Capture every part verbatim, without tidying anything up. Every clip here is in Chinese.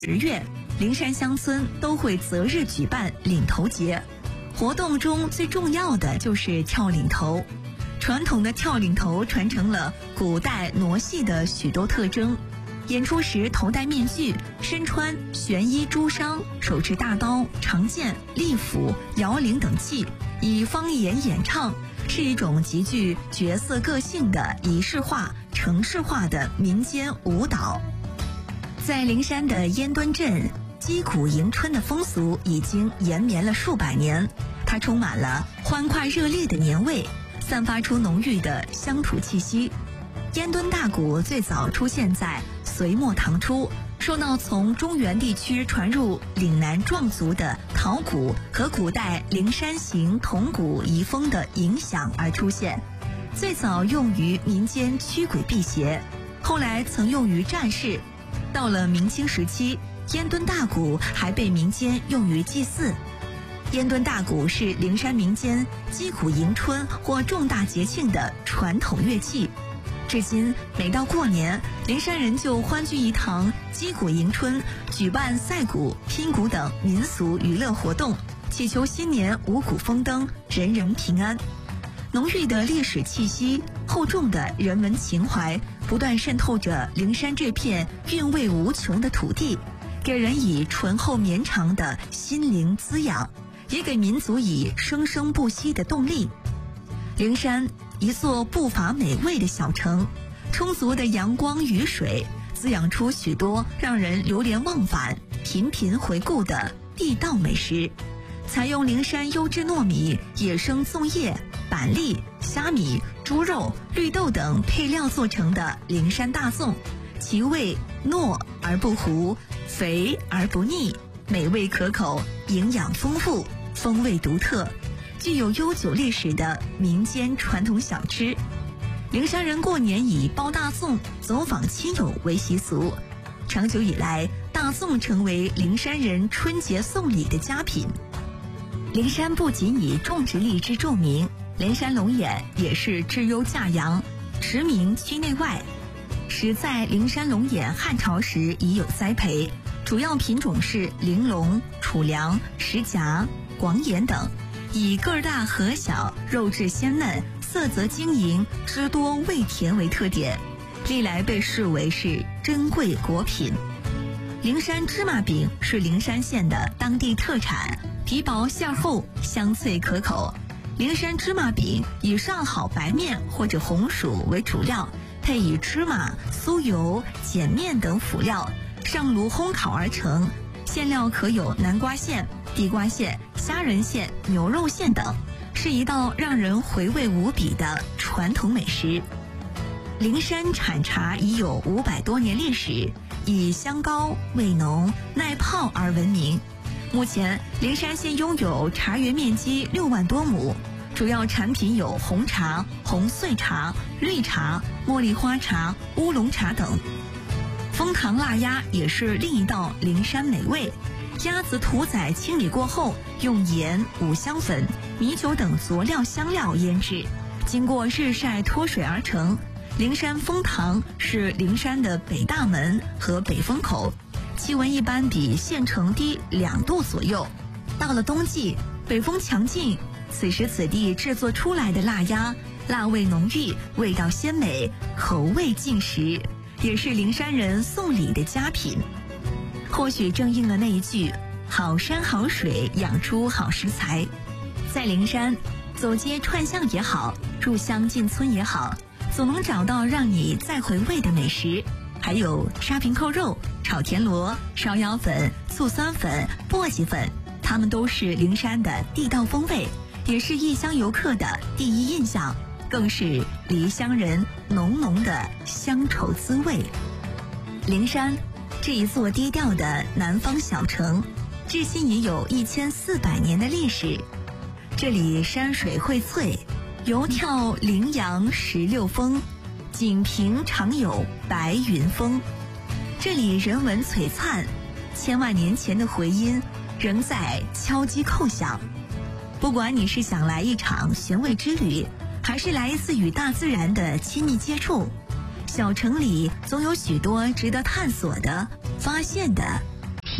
十月，灵山乡村都会择日举办岭头节，活动中最重要的就是跳岭头。传统的跳岭头传承了古代傩戏的许多特征，演出时头戴面具，身穿玄衣朱裳，手持大刀、长剑、利斧、摇铃等器，以方言演唱，是一种极具角色个性的仪式化、程式化的民间舞蹈。在灵山的烟墩镇，击鼓迎春的风俗已经延绵了数百年，它充满了欢快热烈的年味，散发出浓郁的乡土气息。烟墩大鼓最早出现在隋末唐初，受到从中原地区传入岭南壮族的陶鼓和古代灵山行铜鼓遗风的影响而出现。最早用于民间驱鬼辟邪，后来曾用于战事。到了明清时期，烟墩大鼓还被民间用于祭祀。烟墩大鼓是灵山民间击鼓迎春或重大节庆的传统乐器。至今每到过年，灵山人就欢聚一堂，击鼓迎春，举办赛鼓、拼鼓等民俗娱乐活动，祈求新年五谷丰登，人人平安。浓郁的历史气息，厚重的人文情怀，不断渗透着灵山这片韵味无穷的土地，给人以醇厚绵长的心灵滋养，也给民族以生生不息的动力。灵山，一座不乏美味的小城，充足的阳光雨水滋养出许多让人流连忘返、频频回顾的地道美食。采用灵山优质糯米、野生粽叶、板栗、虾米、猪肉、绿豆等配料做成的灵山大粽，其味糯而不糊，肥而不腻，美味可口，营养丰富，风味独特，具有悠久历史的民间传统小吃。灵山人过年以包大粽、走访亲友为习俗，长久以来，大粽成为灵山人春节送礼的佳品。灵山不仅以种植荔枝著名，灵山龙眼也是质优价阳，驰名区内外。始在灵山龙眼汉朝时已有栽培，主要品种是玲珑、储粮、石夹、广眼等，以个儿大核小、肉质鲜嫩、色泽晶莹、汁多味甜为特点，历来被视为是珍贵果品。灵山芝麻饼是灵山县的当地特产，皮薄馅厚，香脆可口。灵山芝麻饼以上好白面或者红薯为主料，配以芝麻、酥油、碱面等辅料，上炉烘烤而成。馅料可有南瓜馅、地瓜馅、虾仁馅、牛肉馅等，是一道让人回味无比的传统美食。灵山产茶已有五百多年历史，以香高、味浓、耐泡而闻名。目前，灵山县拥有茶园面积六万多亩，主要产品有红茶、红穗茶、绿茶、茉莉花茶、乌龙茶等。枫糖腊鸭也是另一道灵山美味。鸭子屠宰清理过后，用盐、五香粉、米酒等佐料香料腌制，经过日晒脱水而成。灵山枫糖是灵山的北大门和北风口，气温一般比县城低两度左右。到了冬季，北风强劲，此时此地制作出来的腊鸭，辣味浓郁，味道鲜美，口味尽食，也是灵山人送礼的佳品。或许正应了那一句好山好水养出好食材。在灵山，走街串巷也好，入乡进村也好，总能找到让你再回味的美食。还有沙坪扣肉、炒田螺、烧腰粉、醋酸粉、簸箕粉，它们都是灵山的地道风味，也是异乡游客的第一印象，更是离乡人浓浓的乡愁滋味。灵山这一座低调的南方小城，至今已有一千四百年的历史。这里山水荟萃，游眺羚羊十六峰，锦屏常有白云峰。这里人文璀璨，千万年前的回音仍在敲击叩响。不管你是想来一场寻味之旅，还是来一次与大自然的亲密接触，小城里总有许多值得探索的、发现的、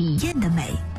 体验的美。